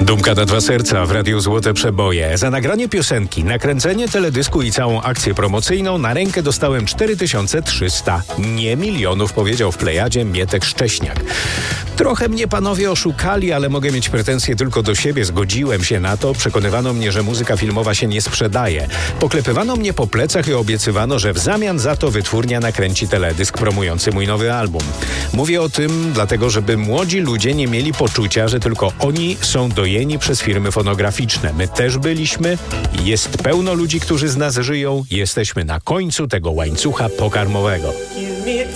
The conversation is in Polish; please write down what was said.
Dumka na dwa serca w Radiu Złote Przeboje. Za nagranie piosenki, nakręcenie teledysku i całą akcję promocyjną na rękę dostałem 4300. Nie milionów, powiedział w Plejadzie Mietek Szcześniak. Trochę mnie panowie oszukali, ale mogę mieć pretensje tylko do siebie. Zgodziłem się na to. Przekonywano mnie, że muzyka filmowa się nie sprzedaje. Poklepywano mnie po plecach i obiecywano, że w zamian za to wytwórnia nakręci teledysk promujący mój nowy album. Mówię o tym dlatego, żeby młodzi ludzie nie mieli poczucia, że tylko oni są dojeni przez firmy fonograficzne. My też byliśmy. Jest pełno ludzi, którzy z nas żyją. Jesteśmy na końcu tego łańcucha pokarmowego. Give me